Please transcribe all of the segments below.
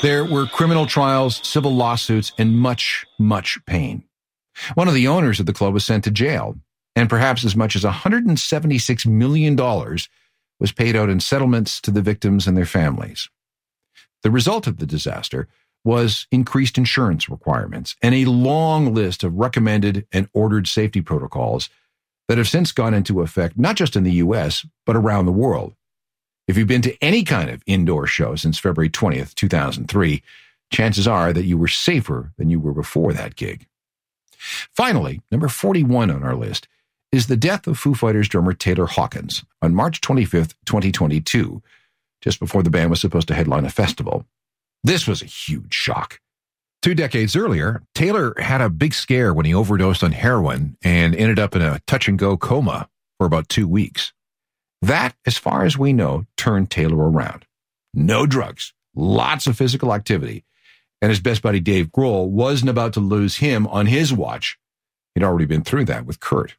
There were criminal trials, civil lawsuits, and much, much pain. One of the owners of the club was sent to jail, and perhaps as much as $176 million was paid out in settlements to the victims and their families. The result of the disaster was increased insurance requirements and a long list of recommended and ordered safety protocols that have since gone into effect not just in the U.S., but around the world. If you've been to any kind of indoor show since February 20th, 2003, chances are that you were safer than you were before that gig. Finally, number 41 on our list is the death of Foo Fighters drummer Taylor Hawkins on March 25th, 2022, just before the band was supposed to headline a festival. This was a huge shock. 2 decades earlier, Taylor had a big scare when he overdosed on heroin and ended up in a touch-and-go coma for about 2 weeks. That, as far as we know, turned Taylor around. No drugs, lots of physical activity, and his best buddy Dave Grohl wasn't about to lose him on his watch. He'd already been through that with Kurt.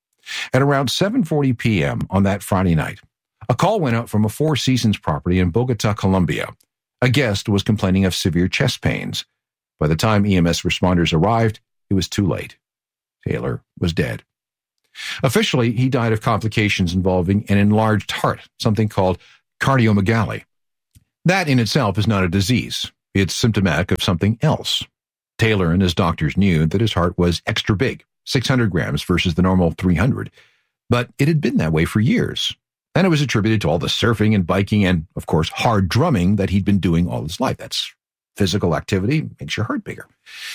At around 7:40 p.m. on that Friday night, a call went out from a Four Seasons property in Bogota, Colombia. A guest was complaining of severe chest pains. By the time EMS responders arrived, it was too late. Taylor was dead. Officially, he died of complications involving an enlarged heart, something called cardiomegaly. That in itself is not a disease. It's symptomatic of something else. Taylor and his doctors knew that his heart was extra big, 600 grams versus the normal 300, but it had been that way for years. And it was attributed to all the surfing and biking and, of course, hard drumming that he'd been doing all his life. That's physical activity, makes your heart bigger.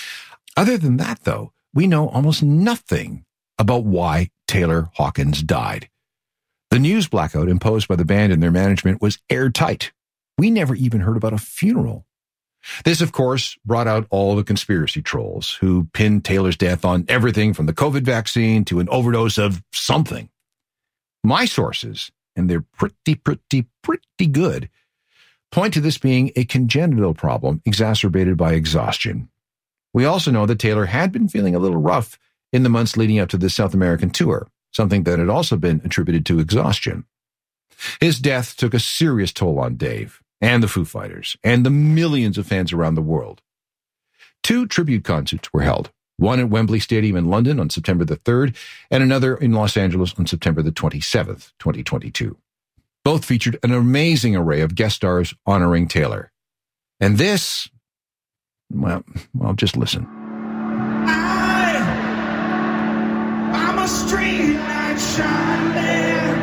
Other than that, though, we know almost nothing about why Taylor Hawkins died. The news blackout imposed by the band and their management was airtight. We never even heard about a funeral. This, of course, brought out all the conspiracy trolls who pinned Taylor's death on everything from the COVID vaccine to an overdose of something. My sources, and they're pretty good, point to this being a congenital problem exacerbated by exhaustion. We also know that Taylor had been feeling a little rough in the months leading up to the South American tour, something that had also been attributed to exhaustion. His death took a serious toll on Dave and the Foo Fighters and the millions of fans around the world. 2 tribute concerts were held, one at Wembley Stadium in London on September the 3rd and another in Los Angeles on September the 27th, 2022. Both featured an amazing array of guest stars honoring Taylor. And this, well, just listen. I'm a street light shining